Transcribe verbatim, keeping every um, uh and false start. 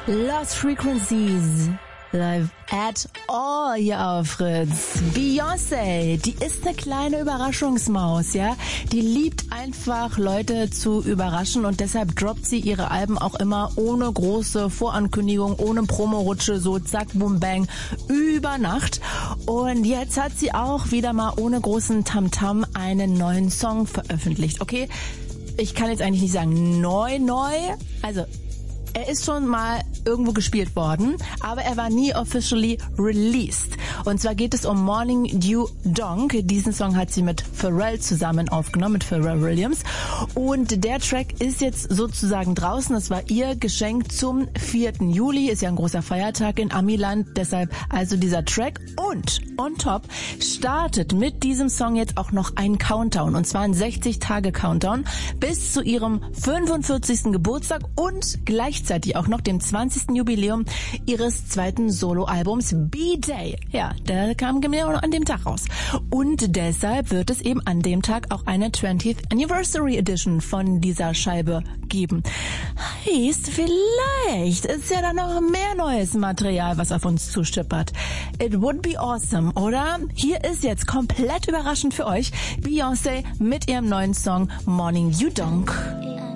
Lost Frequencies. Live at all hier auf Fritz. Beyoncé, die ist eine kleine Überraschungsmaus, ja. Die liebt einfach Leute zu überraschen und deshalb droppt sie ihre Alben auch immer ohne große Vorankündigung, ohne Promorutsche, so zack, boom, bang, über Nacht. Und jetzt hat sie auch wieder mal ohne großen Tamtam einen neuen Song veröffentlicht. Okay, ich kann jetzt eigentlich nicht sagen neu, neu, also er ist schon mal irgendwo gespielt worden, aber er war nie officially released. Und zwar geht es um Morning Dew Donk. Diesen Song hat sie mit Pharrell zusammen aufgenommen, mit Pharrell Williams. Und der Track ist jetzt sozusagen draußen. Das war ihr Geschenk zum vierten Juli. Ist ja ein großer Feiertag in Amiland. Deshalb also dieser Track. Und on top startet mit diesem Song jetzt auch noch ein Countdown. Und zwar ein sechzig Tage Countdown bis zu ihrem fünfundvierzigsten Geburtstag und gleichzeitig auch noch dem zwanzigsten Jubiläum ihres zweiten Soloalbums B-Day. Ja, der kam genau an dem Tag raus. Und deshalb wird es eben an dem Tag auch eine twentieth Anniversary Edition von dieser Scheibe geben. Heißt, vielleicht ist ja da noch mehr neues Material, was auf uns zuschippert. It would be awesome, oder? Hier ist jetzt komplett überraschend für euch Beyoncé mit ihrem neuen Song Morning Dew Donk.